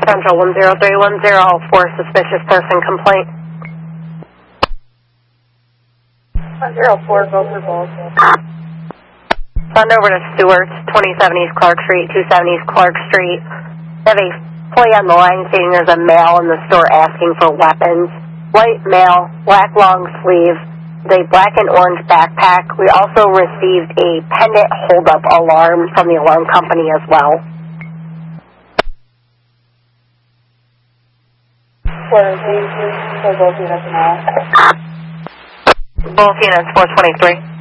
Central 10310 for suspicious person complaint. 104, go for both. Send over to Stewart's, 27 East Clark Street, 270 East Clark Street. They have a play on the line saying there's a male in the store asking for weapons. White male, black long sleeve, a black and orange backpack. We also received a pendant holdup alarm from the alarm company as well. For both units now. Both units, 423.